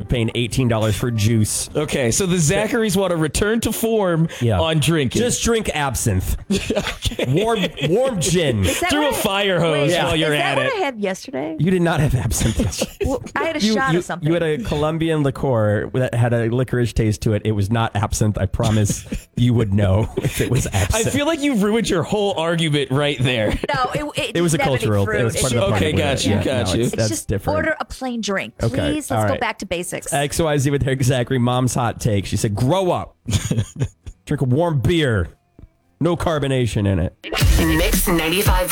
paying $18 for juice. Okay, so the Zacharys want to return to form on drinking. Just drink absinthe. Warm gin. Through a fire hose while you're at it. Is that what I had yesterday? You did not have absinthe yesterday. Well, I had a shot of something. You had a Colombian liqueur that had a licorice taste to it. It was not absinthe. I promise you would know if it was absinthe. I feel like you ruined your whole argument right there. No, it was a cultural. It was part of the Okay, got you. It's that's just different. order a plain drink. Please, Okay, let's all go right. back to basics. XYZ with Eric Zachary, mom's hot take. She said, grow up. Drink a warm beer. No carbonation in it. Mix 95.